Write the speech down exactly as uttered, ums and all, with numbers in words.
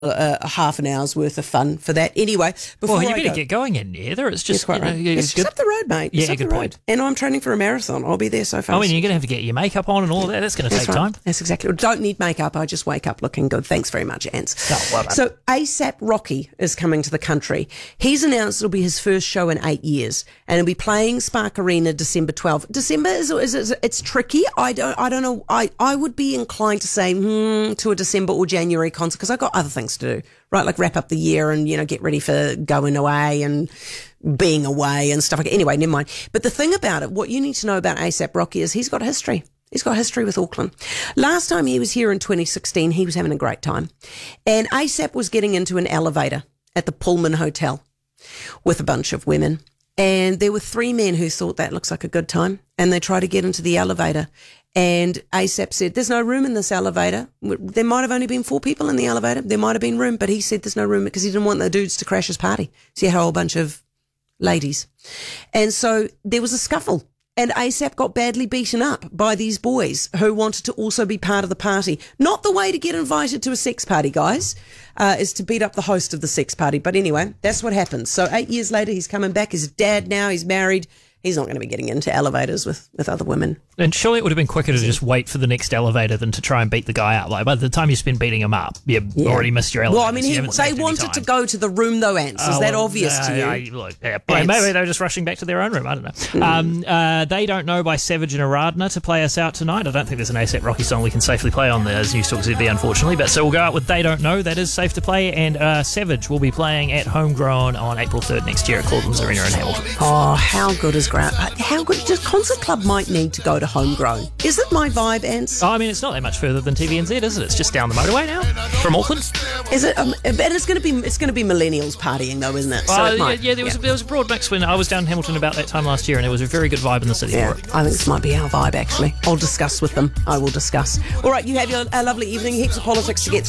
uh, a half an hour's worth of fun for that. Anyway, before Well, you I better go, get going in Heather. It's just, That's quite you know, right. it's It's good. just up the road, mate. Yeah, It's up good the road. point. And I'm training for a marathon. I'll be there so fast. I mean, you're going to have to get your makeup on and all that. That's going to That's take right. time. That's exactly. Don't need makeup. I just wake up looking good. Thanks very much, Ants. Oh, well done. So ASAP Rocky is coming to the country. He's announced it'll be his first show in eight years, and he'll be playing Spark Arena December twelfth. December is, is, is it's tricky. I don't I don't know. I, I would be inclined to say hmm, to a December or January concert because I've got other things to do. Right, like wrap up the year and, you know, get ready for going away and being away and stuff like that. Anyway, never mind. But the thing about it, what you need to know about ASAP Rocky is he's got history. He's got history with Auckland. Last time he was here in twenty sixteen, he was having a great time. And ASAP was getting into an elevator at the Pullman Hotel with a bunch of women. And there were three men who thought that looks like a good time. And they tried to get into the elevator. And ASAP said, there's no room in this elevator. There might have only been four people in the elevator. There might have been room, but he said there's no room because he didn't want the dudes to crash his party. So he had a whole bunch of ladies. And so there was a scuffle. And ASAP got badly beaten up by these boys who wanted to also be part of the party. Not the way to get invited to a sex party, guys, uh, is to beat up the host of the sex party. But anyway, that's what happened. So eight years later, he's coming back. He's a dad now. He's married. He's not going to be getting into elevators with, with other women. And surely it would have been quicker to just wait for the next elevator than to try and beat the guy out. Like, by the time you spend beating him up, you've Yeah. already missed your elevator. Well, I mean, so you he, haven't they saved any wanted time. to go to the room, though, Ants. Is Oh, that well, obvious uh, to you? I, look, yeah, Ants. maybe they were just rushing back to their own room. I don't know. Mm. Um, uh, they Don't Know by Savage and Aradna to play us out tonight. I don't think there's an ASAP Rocky song we can safely play on the News Talk Z B, unfortunately. But so we'll go out with They Don't Know. That is safe to play. And uh, Savage will be playing at Homegrown on April third next year at Clauden's Arena in Hamilton. Oh, how good is ground? How good? Just Concert Club might need to go to Homegrown. Is it my vibe, Ants? Oh, I mean, it's not that much further than T V N Z, is it? It's just down the motorway now from Auckland. Is it? Um, but it's going to be it's going to be millennials partying, though, isn't it? So Uh, it yeah, might, yeah, there was, A, there was a broad mix when I was down in Hamilton about that time last year, and there was a very good vibe in the city Yeah, for it. I think this might be our vibe, actually. I'll discuss with them. I will discuss. All right, you have your a lovely evening. Heaps of politics to get through.